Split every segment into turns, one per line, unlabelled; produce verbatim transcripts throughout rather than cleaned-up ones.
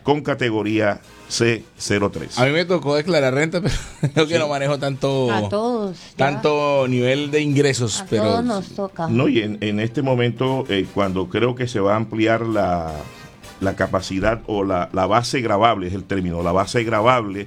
con categoría C cero tres.
A mí me tocó declarar renta, pero creo que sí. no manejo tanto
a todos,
tanto nivel de ingresos.
A
pero
todos nos toca.
No, y en, en este momento, eh, cuando creo que se va a ampliar la, la capacidad o la, la base gravable, es el término, la base gravable,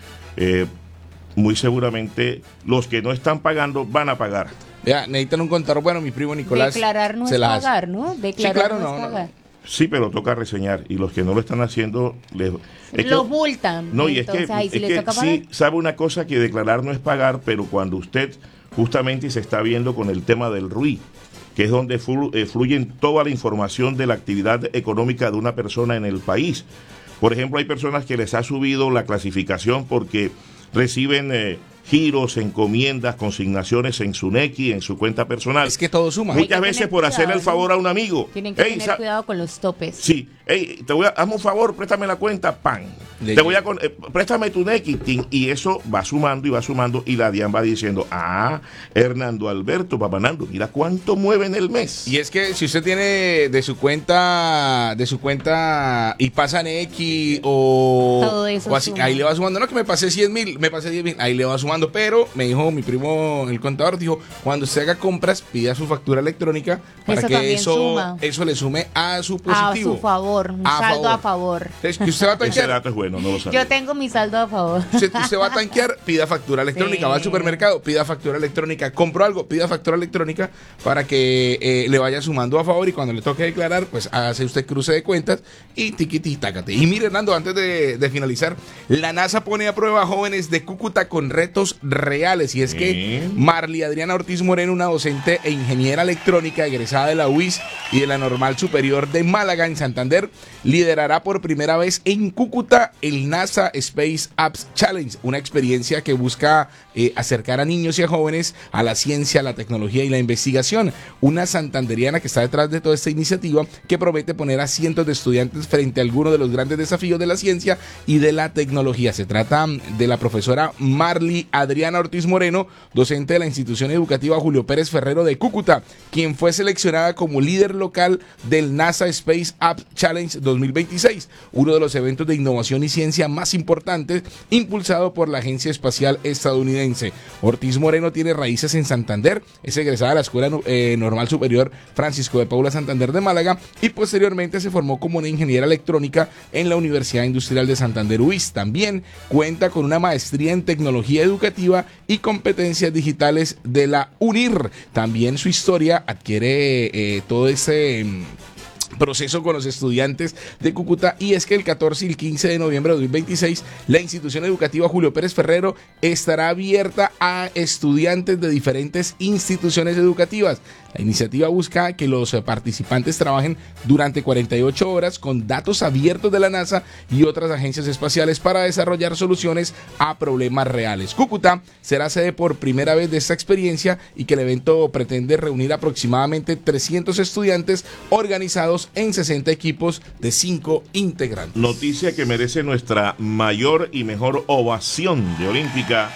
eh, muy seguramente los que no están pagando van a pagar.
Ya, necesitan un contador. Bueno, mi primo Nicolás.
Declarar no
se
es
las
pagar,
hace.
¿no? Declarar
sí, claro,
no,
no,
es pagar.
no.
Sí, pero toca reseñar y los que no lo están haciendo les, es
lo
que,
multan.
No, y
entonces,
es que,
ahí sí,
es
le
que
toca pagar.
sí sabe una cosa, que declarar no es pagar, pero cuando usted justamente se está viendo con el tema del R U I, que es donde flu, eh, fluyen toda la información de la actividad económica de una persona en el país. Por ejemplo, hay personas que les ha subido la clasificación porque reciben eh, giros, encomiendas, consignaciones en su Nequi, en su cuenta personal.
Es que todo suma.
Muchas veces por
cuidado,
hacerle el favor
¿no?
a un amigo.
Tienen que
Ey,
tener cuidado con los topes.
Sí, hey, te voy a, hazme un favor, préstame la cuenta, pan.
Le
te voy a, eh, préstame tu Nequi, y eso va sumando y va sumando, y la DIAN va diciendo, ah, Hernando Alberto, Papanando, mira cuánto mueve en el mes.
Y es que si usted tiene de su cuenta, de su cuenta, y pasa Nequi o,
todo eso
o así,
suma.
ahí le va sumando, no que me pasé cien mil, me pasé diez mil, ahí le va sumando, pero me dijo mi primo, el contador, dijo, cuando usted haga compras, pida su factura electrónica para
Eso
que
también
eso,
suma.
eso le sume a su positivo.
A su favor, un
A
saldo
favor.
a favor.
Entonces, que usted va a
Ese
tanquear,
dato es bueno, no lo sabía.
Yo tengo mi saldo a favor.
usted, usted va a tanquear, pida factura electrónica,
Sí.
va al supermercado, pida factura electrónica, compró algo, pida factura electrónica para que eh, le vaya sumando a favor y cuando le toque declarar, pues hace usted cruce de cuentas y tiquiti tácate. Y mire, Hernando, antes de, de finalizar, la NASA pone a prueba a jóvenes de Cúcuta con retos reales y es que
Sí.
Marly Adriana Ortiz Moreno, una docente e ingeniera electrónica egresada de la U I S y de la Normal Superior de Málaga en Santander, liderará por primera vez en Cúcuta el NASA Space Apps Challenge, una experiencia que busca eh, acercar a niños y a jóvenes a la ciencia, la tecnología y la investigación. Una santanderiana que está detrás de toda esta iniciativa que promete poner a cientos de estudiantes frente a algunos de los grandes desafíos de la ciencia y de la tecnología. Se trata de la profesora Marly Adriana Ortiz Moreno, docente de la institución educativa Julio Pérez Ferrero de Cúcuta, quien fue seleccionada como líder local del NASA Space Apps Challenge dos mil veintiséis, uno de los eventos de innovación y ciencia más importantes impulsado por la Agencia Espacial Estadounidense. Ortiz Moreno tiene raíces en Santander, es egresada de la Escuela eh, Normal Superior Francisco de Paula Santander de Málaga y posteriormente se formó como una ingeniera electrónica en la Universidad Industrial de Santander U I S. También cuenta con una maestría en tecnología educativa y competencias digitales de la UNIR. También su historia adquiere eh, todo ese proceso con los estudiantes de Cúcuta y es que el catorce y el quince de noviembre de dos mil veintiséis la institución educativa Julio Pérez Ferrero estará abierta a estudiantes de diferentes instituciones educativas. La iniciativa busca que los participantes trabajen durante cuarenta y ocho horas con datos abiertos de la NASA y otras agencias espaciales para desarrollar soluciones a problemas reales. Cúcuta será sede por primera vez de esta experiencia y que el evento pretende reunir aproximadamente trescientos estudiantes organizados en sesenta equipos de cinco integrantes.
Noticia que merece nuestra mayor y mejor ovación de Olímpica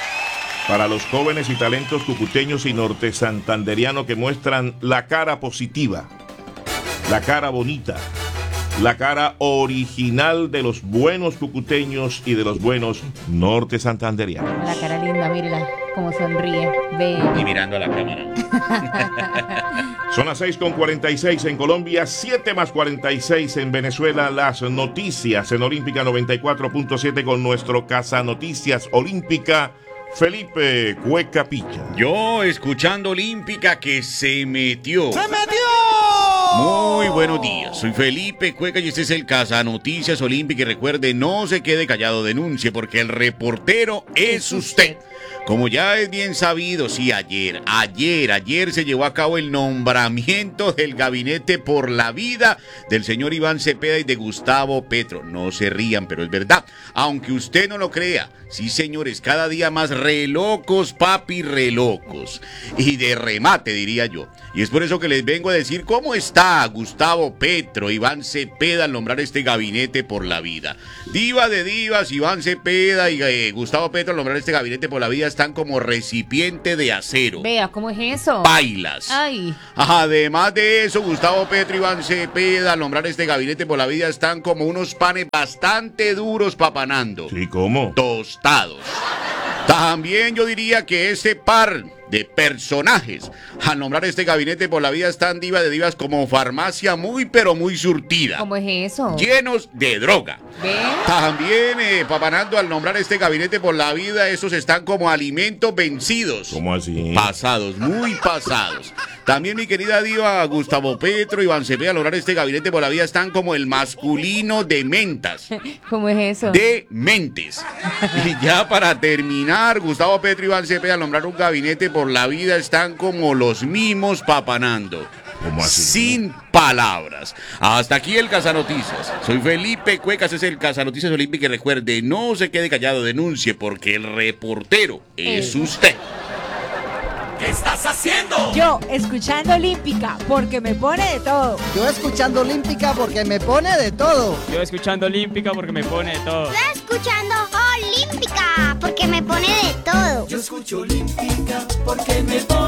para los jóvenes y talentos cucuteños y norte santanderianos que muestran la cara positiva, la cara bonita, la cara original de los buenos cucuteños y de los buenos norte santanderianos.
La cara linda, mírela, cómo sonríe. Ve.
Y mirando a la cámara.
Son las seis con cuarenta y seis en Colombia, siete más cuarenta y seis en Venezuela. Las noticias en Olímpica noventa y cuatro punto siete con nuestro Casa Noticias Olímpica, Felipe Cueca Picha.
Yo escuchando Olímpica que se metió.
¡Se metió!
Muy buenos días, soy Felipe Cueca y este es el Casa Noticias Olímpica y recuerde, no se quede callado, denuncie porque el reportero es usted. Como ya es bien sabido, sí, ayer, ayer, ayer se llevó a cabo el nombramiento del gabinete por la vida del señor Iván Cepeda y de Gustavo Petro. No se rían, pero es verdad. Aunque usted no lo crea, sí, señores, cada día más relocos, papi, relocos. Y de remate, diría yo. Y es por eso que les vengo a decir cómo está Gustavo Gustavo Petro, Iván Cepeda al nombrar este gabinete por la vida. Diva de divas, Iván Cepeda y eh, Gustavo Petro al nombrar este gabinete por la vida están como recipiente de acero.
Vea, ¿cómo es eso?
Bailas.
Ay.
Además de eso, Gustavo Petro y Iván Cepeda al nombrar este gabinete por la vida están como unos panes bastante duros papanando.
Sí, ¿cómo?
Tostados. También yo diría que este par de personajes al nombrar este gabinete por la vida están diva de divas como farmacia muy pero muy surtida.
¿Cómo es eso?
Llenos de droga.
¿Ve?
También eh, papanando al nombrar este gabinete por la vida, esos están como alimentos vencidos.
¿Cómo así?
Pasados, muy pasados. También mi querida diva Gustavo Petro y Iván Cepeda al nombrar este gabinete por la vida están como el masculino de mentas.
¿Cómo es eso?
De mentes. Y ya para terminar, Gustavo Petro y Iván Cepeda al nombrar un gabinete por la vida están como los mimos papanando.
¿Cómo así?
Sin palabras. Hasta aquí el Casanoticias. Soy Felipe Cuecas, es el Casanoticias Olímpico. Y recuerde, no se quede callado, denuncie, porque el reportero es
Eh.
usted.
¿Qué estás haciendo?
Yo, escuchando Olímpica, porque me pone de todo.
Yo escuchando Olímpica porque me pone de todo.
Yo escuchando Olímpica porque me pone de todo.
Yo escuchando Olímpica porque me pone de todo.
Yo escucho Olímpica porque me pone